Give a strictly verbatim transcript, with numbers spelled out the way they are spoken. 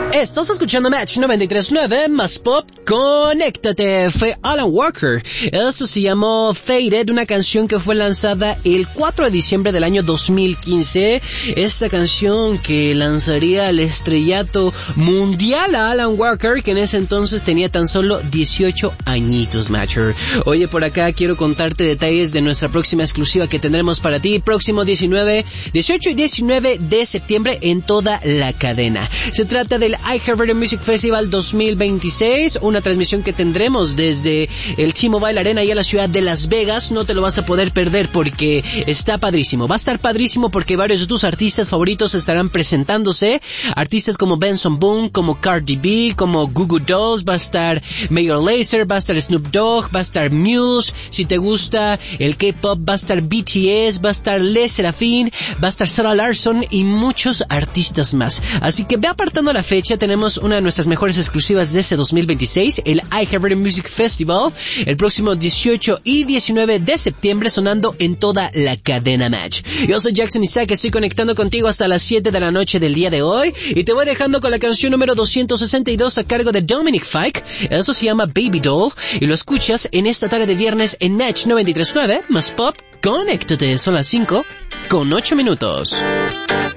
Estás escuchando Match noventa y tres punto nueve más Pop, conéctate. Fue Alan Walker. Esto se llamó Faded, una canción que fue lanzada el cuatro de diciembre del año dos mil quince. Esta canción que lanzaría el estrellato mundial a Alan Walker, que en ese entonces tenía tan solo dieciocho añitos, Matcher. Oye, por acá quiero contarte detalles de nuestra próxima exclusiva que tendremos para ti próximo diecinueve, dieciocho y diecinueve de septiembre en toda la cadena. Se trata del iHeartRadio Music Festival dos mil veintiséis, una transmisión que tendremos desde el T-Mobile Arena y a la ciudad de Las Vegas. No te lo vas a poder perder porque está padrísimo. Va a estar padrísimo porque varios de tus artistas favoritos estarán presentándose. Artistas como Benson Boone, como Cardi B, como Goo Goo Dolls, va a estar Major Lazer, va a estar Snoop Dogg, va a estar Muse. Si te gusta el K-pop, va a estar B T S, va a estar Les Serafin, va a estar Sarah Larson y muchos artistas más. Así que ve apartando la fecha. Tenemos una de nuestras mejores exclusivas de este dos mil veintiséis, el iHeartRadio Music Festival, el próximo dieciocho y diecinueve de septiembre, sonando en toda la cadena Match. Yo soy Jackson Isaac, estoy conectando contigo hasta las siete de la noche del día de hoy y te voy dejando con la canción número doscientos sesenta y dos a cargo de Dominic Fike. Eso se llama Baby Doll y lo escuchas en esta tarde de viernes en Match noventa y tres punto nueve más Pop, conéctate. Son las cinco con ocho minutos.